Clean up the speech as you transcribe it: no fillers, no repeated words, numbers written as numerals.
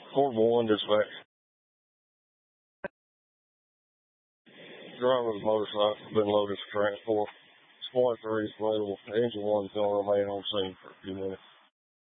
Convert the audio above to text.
4-1 dispatch. Driver's motorcycle been loaded for transport. Squad 3 is available. Engine 1 is going to remain on scene for a few minutes.